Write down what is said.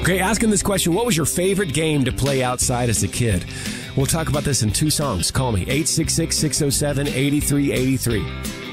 Okay, asking this question, what was your favorite game to play outside as a kid? We'll talk about this in 2 songs. Call me, 866-607-8383.